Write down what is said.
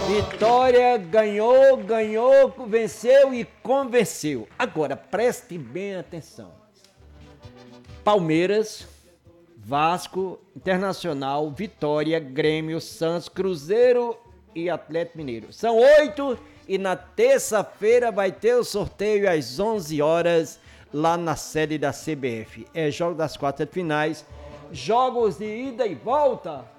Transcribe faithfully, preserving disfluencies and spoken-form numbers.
Vitória ganhou, ganhou, venceu e convenceu. Agora, preste bem atenção. Palmeiras, Vasco, Internacional, Vitória, Grêmio, Santos, Cruzeiro e Atlético Mineiro. São oito e na terça-feira vai ter o sorteio às onze horas lá na sede da C B F. É jogo das quartas de finais, jogos de ida e volta.